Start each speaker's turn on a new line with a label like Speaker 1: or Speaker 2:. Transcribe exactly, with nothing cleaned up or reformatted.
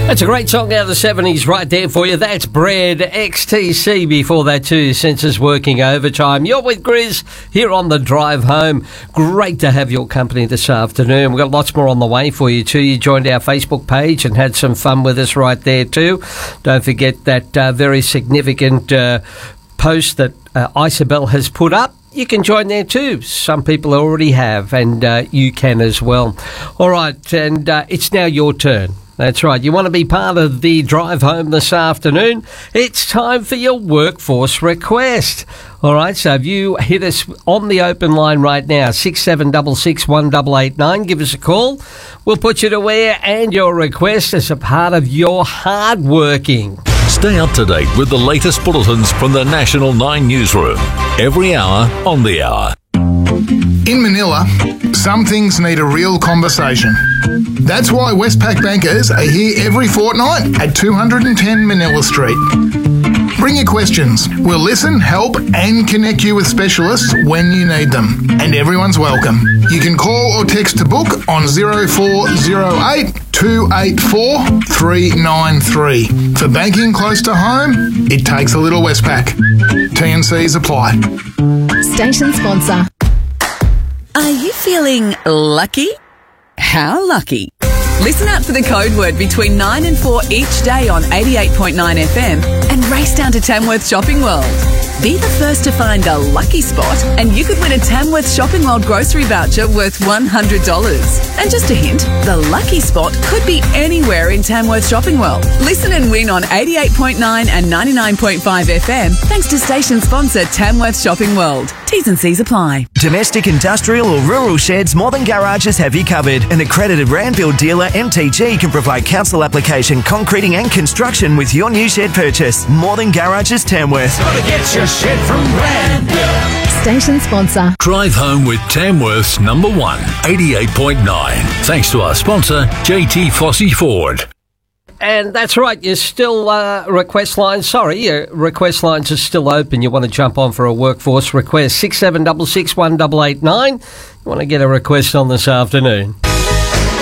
Speaker 1: That's a great song out of the seventies right there for you. That's Bread, X T C before that too, Census Working Overtime. You're with Grizz here on the drive home. Great to have your company this afternoon. We've got lots more on the way for you too. You joined our Facebook page and had some fun with us right there too. Don't forget that uh, very significant uh, post that uh, Isabel has put up. You can join there too. Some people already have, and uh, you can as well. All right, and uh, it's now your turn. That's right. You want to be part of the drive home this afternoon? It's time for your workforce request. All right, so if you hit us on the open line right now, six seven six six, one eight eight nine, give us a call. We'll put you to where and your request as a part of your hard working.
Speaker 2: Stay up to date with the latest bulletins from the National nine Newsroom. Every hour on the hour.
Speaker 3: In Manila, some things need a real conversation. That's why Westpac bankers are here every fortnight at two ten Manila Street. Bring your questions. We'll listen, help and connect you with specialists when you need them. And everyone's welcome. You can call or text to book on zero four zero eight, two eight four, three nine three. For banking close to home, it takes a little Westpac. T and Cs apply.
Speaker 4: Station sponsor.
Speaker 5: Are you feeling lucky? How lucky? Listen out for the code word between nine and four each day on eighty-eight point nine F M and race down to Tamworth Shopping World. Be the first to find a lucky spot and you could win a Tamworth Shopping World grocery voucher worth one hundred dollars. And just a hint, the lucky spot could be anywhere in Tamworth Shopping World. Listen and win on eighty-eight point nine and ninety-nine point five F M thanks to station sponsor Tamworth Shopping World. T's and C's apply.
Speaker 6: Domestic, industrial or rural sheds, More Than Garages have you covered. An accredited Randbuild dealer, M T G, can provide council application, concreting and construction with your new shed purchase. More Than Garages Tamworth.
Speaker 7: Gotta get your shed from Randbuild.
Speaker 4: Station sponsor.
Speaker 2: Drive home with Tamworth's number one, eighty-eight point nine. Thanks to our sponsor, J T Fossey Ford.
Speaker 1: And that's right, you're still uh, request lines. Sorry, your request lines are still open. You want to jump on for a workforce request, six seven six six, one eight eight nine. You want to get a request on this afternoon.